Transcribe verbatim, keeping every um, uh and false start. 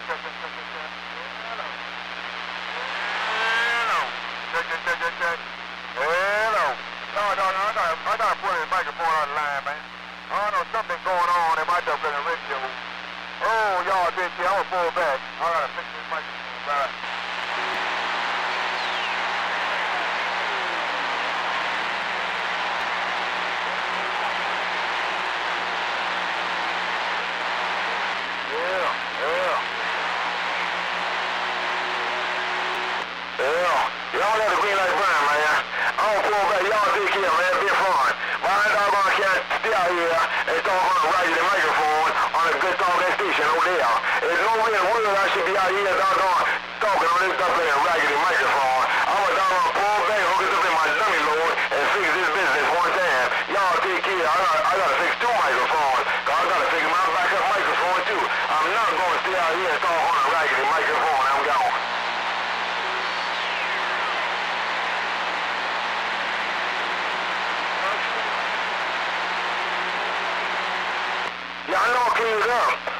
check, check, check, check, check. Hello. Hello. Check, check, check, check, check. Hello. No, no, no, I gotta, I gotta put the microphone on the line, man. I don't know, something going on in my duck in the radio. Oh, y'all did see, I'm gonna pull back. I gotta fix this microphone, right? Y'all let the green light burn, man. I'm gonna pull back. Y'all take care, man. Be fun. My doggone cat stay out here and talk on the right of the microphone on a good talking station over there. There's no way in the world I should be out here doggone talking on this stuff in a raggedy microphone. I'm gonna doggone pull back, hook it up in my dummy load, and fix this business one time. Y'all take care. I gotta, I gotta fix two microphones. Cause I gotta fix my backup microphone too. I'm not gonna stay out here and talk on a raggedy microphone. I'm gone. Y'all know clean it up.